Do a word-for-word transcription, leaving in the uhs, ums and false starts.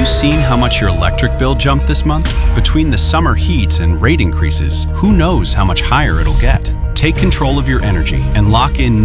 you seen how much your electric bill jumped this month? Between the summer heat and rate increases, who knows how much higher it'll get? Take control of your energy and lock in